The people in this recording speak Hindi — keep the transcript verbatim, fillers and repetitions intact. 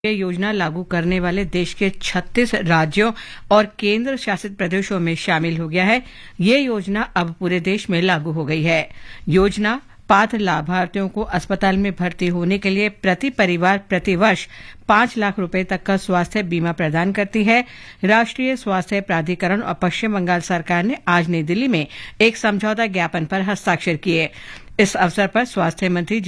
ये योजना लागू करने वाले देश के छत्तीस राज्यों और केंद्र शासित प्रदेशों में शामिल हो गया है। ये योजना अब पूरे देश में लागू हो गई है। योजना पात्र लाभार्थियों को अस्पताल में भर्ती होने के लिए प्रति परिवार प्रति वर्ष पांच लाख रुपए तक का स्वास्थ्य बीमा प्रदान करती है। राष्ट्रीय स्वास्थ्य प्राधिकरण और पश्चिम बंगाल सरकार ने आज नई दिल्ली में एक समझौता ज्ञापन पर हस्ताक्षर किए। इस अवसर पर स्वास्थ्य मंत्री